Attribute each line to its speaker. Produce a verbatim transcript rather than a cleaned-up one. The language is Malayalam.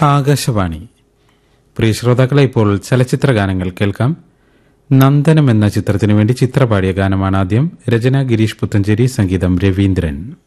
Speaker 1: ആകാശവാണി. പ്രിയ ശ്രോതാക്കളെ, ഇപ്പോൾ ചലച്ചിത്ര ഗാനങ്ങൾ കേൾക്കാം. നന്ദനം എന്ന ചിത്രത്തിനു വേണ്ടി ചിത്ര പാടിയ ഗാനമാണ് ആദ്യം. രചന ഗിരീഷ് പുത്തഞ്ചേരി, സംഗീതം രവീന്ദ്രൻ.